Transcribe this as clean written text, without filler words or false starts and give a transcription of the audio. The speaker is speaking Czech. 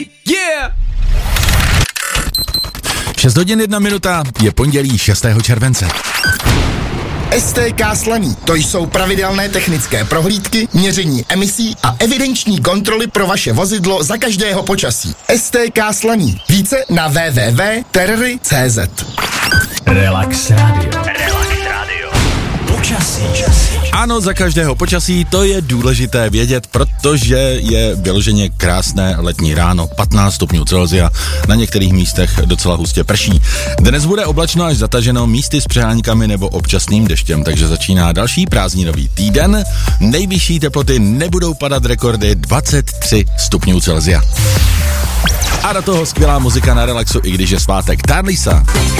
Yeah! 6 hodin 1 minuta, je pondělí 6. července. STK Slaný, to jsou pravidelné technické prohlídky, měření emisí a evidenční kontroly pro vaše vozidlo za každého počasí. STK Slaný. Více na www.terry.cz. Relax Radio. Počasí. Ano, za každého počasí, to je důležité vědět, protože je vyloženě krásné letní ráno, 15 stupňů Celsia, na některých místech docela hustě prší. Dnes bude oblačno až zataženo, místy s přeháňkami nebo občasným deštěm, takže začíná další prázdninový týden. Nejvyšší teploty nebudou padat, rekordy 23 stupňů Celsia. A do toho skvělá muzika na relaxu, i když je svátek. Tarlisa.